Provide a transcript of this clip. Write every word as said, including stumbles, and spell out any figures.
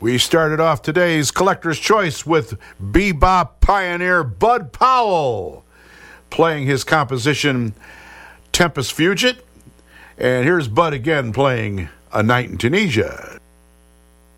We started off today's Collector's Choice with bebop pioneer Bud Powell playing his composition Tempus Fugit. And here's Bud again playing A Night in Tunisia.